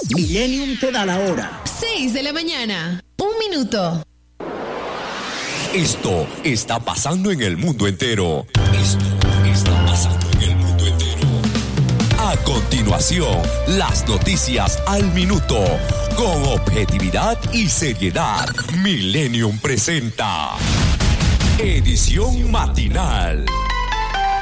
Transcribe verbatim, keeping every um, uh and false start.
Millennium te da la hora. seis de la mañana. Un minuto. Esto está pasando en el mundo entero. Esto está pasando en el mundo entero. A continuación, las noticias al minuto. Con objetividad y seriedad. Millennium presenta Edición Matinal.